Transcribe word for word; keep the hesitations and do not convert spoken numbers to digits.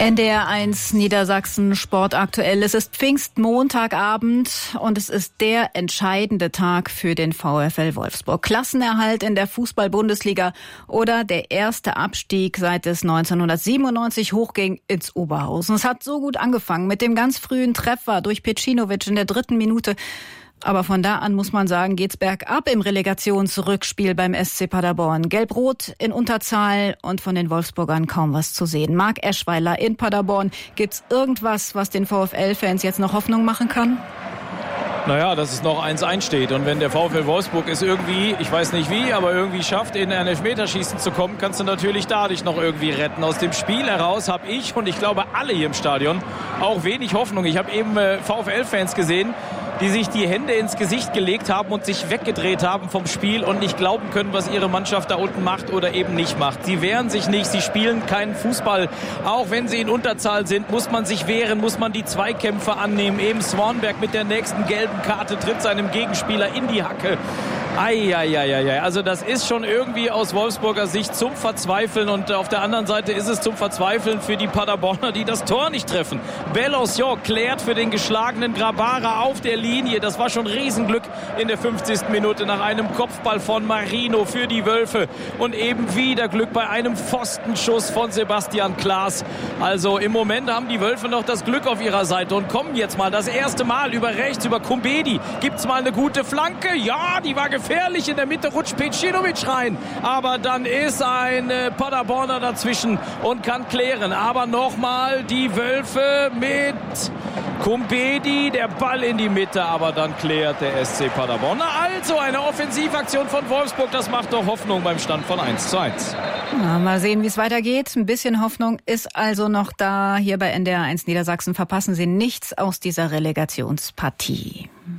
N D R eins Niedersachsen Sport aktuell. Es ist Pfingstmontagabend und es ist der entscheidende Tag für den VfL Wolfsburg. Klassenerhalt in der Fußball-Bundesliga oder der erste Abstieg, seit es neunzehnhundertsiebenundneunzig hochging ins Oberhausen. Es hat so gut angefangen mit dem ganz frühen Treffer durch Pecinovic in der dritten Minute. Aber von da an muss man sagen, geht's bergab im Relegationsrückspiel beim S C Paderborn. Gelb-Rot in Unterzahl und von den Wolfsburgern kaum was zu sehen. Marc Eschweiler in Paderborn. Gibt's irgendwas, was den VfL-Fans jetzt noch Hoffnung machen kann? Naja, dass es noch eins eins steht. Und wenn der VfL Wolfsburg es irgendwie, ich weiß nicht wie, aber irgendwie schafft, in ein Elfmeterschießen zu kommen, kannst du natürlich dadurch noch irgendwie retten. Aus dem Spiel heraus habe ich und ich glaube alle hier im Stadion auch wenig Hoffnung. Ich habe eben äh, VfL-Fans gesehen, die sich die Hände ins Gesicht gelegt haben und sich weggedreht haben vom Spiel und nicht glauben können, was ihre Mannschaft da unten macht oder eben nicht macht. Sie wehren sich nicht, sie spielen keinen Fußball. Auch wenn sie in Unterzahl sind, muss man sich wehren, muss man die Zweikämpfe annehmen. Eben Swanberg mit der nächsten gelben Karte tritt seinem Gegenspieler in die Hacke. Eieieiei, also das ist schon irgendwie aus Wolfsburger Sicht zum Verzweifeln und auf der anderen Seite ist es zum Verzweifeln für die Paderborner, die das Tor nicht treffen. Bellancion klärt für den geschlagenen Grabara auf der Linie. Das war schon Riesenglück in der fünfzigsten Minute nach einem Kopfball von Marino für die Wölfe und eben wieder Glück bei einem Pfostenschuss von Sebastian Klaas. Also im Moment haben die Wölfe noch das Glück auf ihrer Seite und kommen jetzt mal das erste Mal über rechts, über Kumbedi. Gibt's mal eine gute Flanke? Ja, die war gefährlich. In der Mitte rutscht Pecinovic rein. Aber dann ist ein äh, Paderborner dazwischen und kann klären. Aber nochmal die Wölfe mit Kumbedi. Der Ball in die Mitte, aber dann klärt der S C Paderborn. Also eine Offensivaktion von Wolfsburg. Das macht doch Hoffnung beim Stand von eins zu eins. Ja, mal sehen, wie es weitergeht. Ein bisschen Hoffnung ist also noch da. Hier bei N D R eins Niedersachsen verpassen Sie nichts aus dieser Relegationspartie.